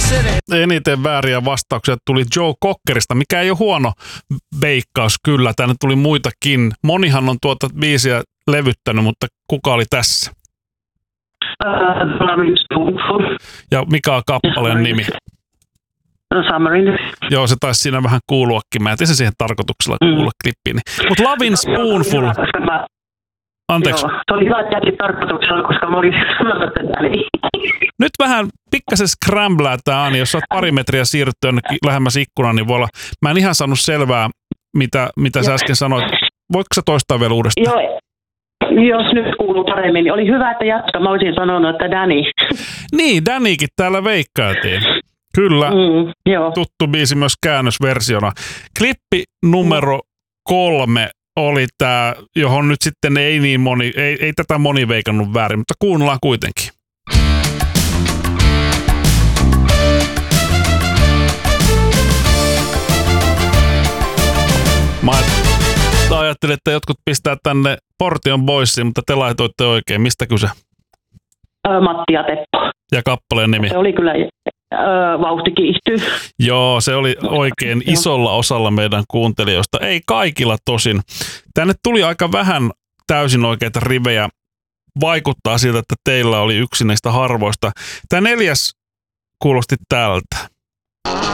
Eniten vääriä vastauksia tuli Joe Cockerista, mikä ei ole huono veikkaus kyllä. Tänne tuli muitakin. Monihan on tuota biisiä levyttänyt, mutta kuka oli tässä? Ja mikä on kappaleen nimi? Submarine. Joo, se taisi siinä vähän kuuluakin. Mä jätin se siihen tarkoituksella kuulla klippiin. Mutta Lovin' Spoonful. Anteeksi. Joo, se oli hyvä, että jätin tarkoituksella, koska mä olin sanonut väliin. Nyt vähän pikkasen scramblää tää Ani. Jos olet pari metriä siirrytty jonnekin lähemmäs ikkunaan, niin voi olla. Mä en ihan saanut selvää, mitä sä äsken sanoit. Voitko sä toistaa vielä uudestaan? Joo, jos nyt kuuluu paremmin, niin oli hyvä, että jatka. Mä olisin sanonut, että Danny. Niin, Dannykin täällä veikkailtiin. Kyllä, joo. Tuttu biisi myös käännösversiona. Klippi numero 3 oli tää, johon nyt sitten ei tätä moni veikannut väärin, mutta kuunnellaan kuitenkin. Mä ajattelin, että jotkut pistää tänne Portion Boysiin, mutta te laitoitte oikein. Mistä kyse? Matti ja Teppo. Ja kappaleen nimi? Se oli kyllä Vauhti kiihtyy. Joo, se oli oikein isolla osalla meidän kuuntelijoista. Ei kaikilla tosin. Tänne tuli aika vähän täysin oikeita rivejä. Vaikuttaa siltä, että teillä oli yksi näistä harvoista. Tämä 4. kuulosti tältä.